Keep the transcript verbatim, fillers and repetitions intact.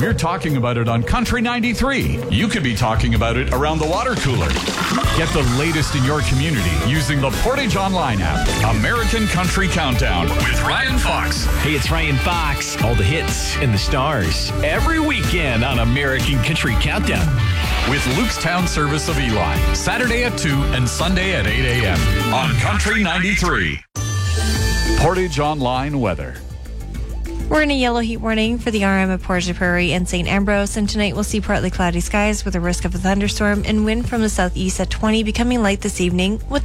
We're talking about it on Country ninety-three. You could be talking about it around the water cooler. Get the latest in your community using the Portage Online app. American Country Countdown with Ryan Fox. Hey, it's Ryan Fox. All the hits and the stars every weekend on American Country Countdown. With Luke's Town Service of Eli. Saturday at two and Sunday at eight a.m. on Country ninety-three. Portage Online weather. We're in a yellow heat warning for the R M of Portage la Prairie and Saint Ambrose, and tonight we'll see partly cloudy skies with a risk of a thunderstorm and wind from the southeast at twenty, becoming light this evening with